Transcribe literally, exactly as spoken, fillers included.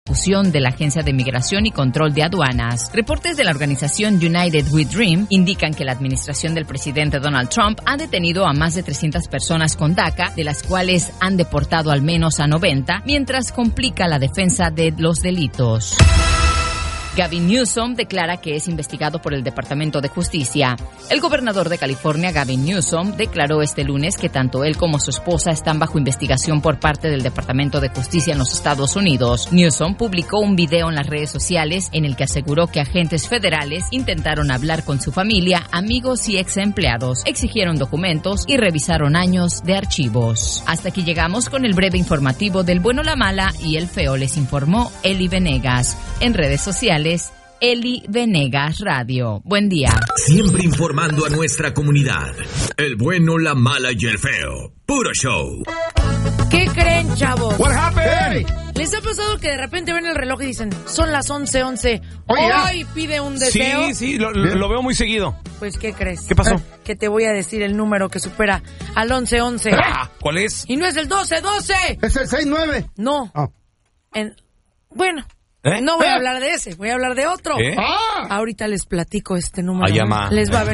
de la Agencia de Migración y Control de Aduanas. Reportes de la organización United We Dream indican que la administración del presidente Donald Trump ha detenido a más de trescientas personas con DACA, de las cuales han deportado al menos a noventa, mientras complica la defensa de los delitos. Gavin Newsom declara que es investigado por el Departamento de Justicia. El gobernador de California, Gavin Newsom, declaró este lunes que tanto él como su esposa están bajo investigación por parte del Departamento de Justicia en los Estados Unidos. Newsom publicó un video en las redes sociales en el que aseguró que agentes federales intentaron hablar con su familia, amigos y ex empleados, exigieron documentos y revisaron años de archivos. Hasta aquí llegamos con el breve informativo del bueno, la mala y el feo, les informó Eli Venegas. En redes sociales, Eli Venegas Radio. Buen día. Siempre informando a nuestra comunidad. El bueno, la mala y el feo. Puro show. ¿Qué creen, chavos? What happened? ¿Les ha pasado que de repente ven el reloj y dicen, son las once once, Oye, hoy pide un deseo? Sí, sí, lo, lo, lo veo muy seguido. Pues, ¿qué crees? ¿Qué pasó? Que te voy a decir el número que supera al once once. Ah, ¿cuál es? Y no es el doce doce. Es el seis nueve. No. Oh. En, bueno, ¿Eh? no voy ¿Eh? a hablar de ese, voy a hablar de otro. ¿Eh? Ah. Ahorita les platico este número. Ay, ama. Les va a ver.